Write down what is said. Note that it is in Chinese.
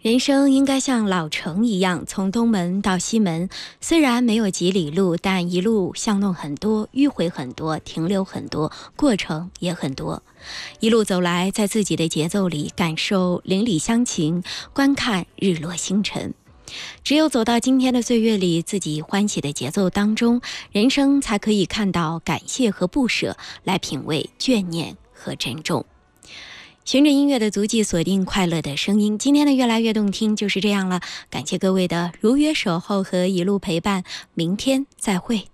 人生应该像老城一样，从东门到西门，虽然没有几里路，但一路巷弄很多，迂回很多，停留很多，过程也很多。一路走来，在自己的节奏里感受邻里乡情，观看日落星辰。只有走到今天的岁月里，自己欢喜的节奏当中，人生才可以看到感谢和不舍，来品味眷念和珍重。循着音乐的足迹，锁定快乐的声音。今天的越来越动听就是这样了，感谢各位的如约守候和一路陪伴，明天再会。